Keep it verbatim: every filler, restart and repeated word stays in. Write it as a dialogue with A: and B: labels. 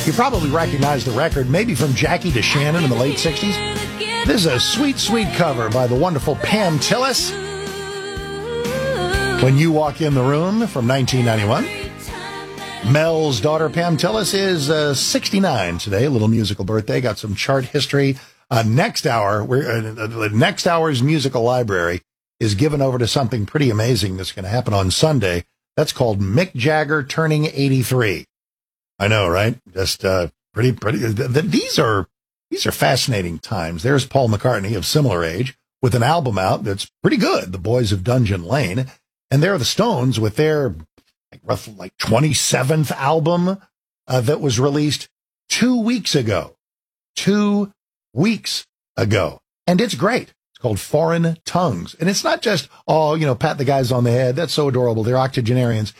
A: You probably recognize the record, maybe from Jackie DeShannon in the late sixties. This is a sweet, sweet cover by the wonderful Pam Tillis. When You Walk in the Room from nineteen ninety-one. Mel's daughter, Pam Tillis, is uh, sixty-nine today. A little musical birthday. Got some chart history. Uh, next hour, we're, uh, the next hour's musical library is given over to something pretty amazing that's going to happen on Sunday. That's called Mick Jagger turning eighty-three. I know, right? Just uh, pretty, pretty. Th- th- these are these are fascinating times. There's Paul McCartney of similar age with an album out that's pretty good, The Boys of Dungeon Lane. And there are the Stones with their like, roughly like twenty-seventh album uh, that was released two weeks ago. Two weeks ago. And it's great. It's called Foreign Tongues. And it's not just, oh, you know, pat the guys on the head. That's so adorable. They're octogenarians.